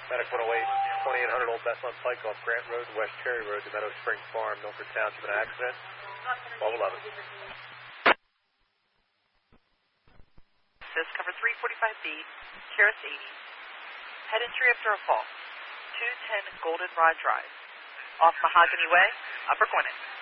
Medic 108, 2800 Old Bethlehem Pike off Grant Road, West Cherry Road to Meadow Spring Farm, Milford Township, an accident. 1211. This cover 345B, Keras 80. Head entry after a fall. 210 Goldenrod Drive. Off Mahogany Way, Upper Gwinnett.